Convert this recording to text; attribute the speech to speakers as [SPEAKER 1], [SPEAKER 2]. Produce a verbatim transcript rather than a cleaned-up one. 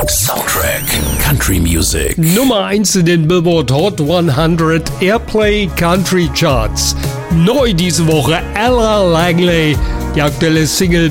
[SPEAKER 1] Soundtrack Country Music.
[SPEAKER 2] Nummer eins in den Billboard Hot hundert Airplay Country Charts. Neu diese Woche Ella Langley. Die aktuelle Single